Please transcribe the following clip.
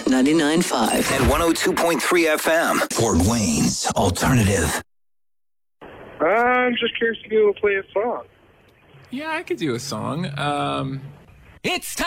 99.5. And 102.3 FM. Fort Wayne's Alternative. I'm just curious to be able to play a song. Yeah, I could do a song. It's time.